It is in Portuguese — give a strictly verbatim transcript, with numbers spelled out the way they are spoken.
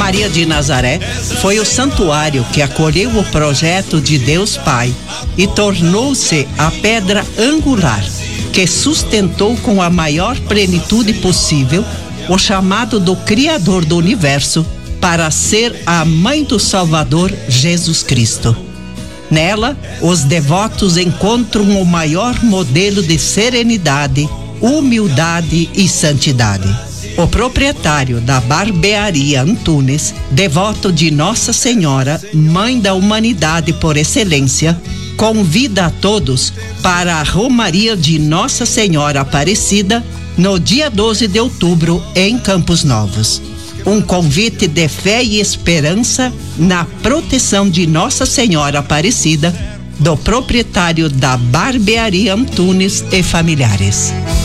Maria de Nazaré foi o santuário que acolheu o projeto de Deus Pai e tornou-se a pedra angular que sustentou com a maior plenitude possível o chamado do Criador do Universo para ser a mãe do Salvador Jesus Cristo. Nela, os devotos encontram o maior modelo de serenidade, humildade e santidade. O proprietário da barbearia Antunes, devoto de Nossa Senhora, Mãe da Humanidade por excelência, convida a todos para a Romaria de Nossa Senhora Aparecida no dia doze de outubro em Campos Novos. Um convite de fé e esperança na proteção de Nossa Senhora Aparecida, do proprietário da barbearia Antunes e familiares.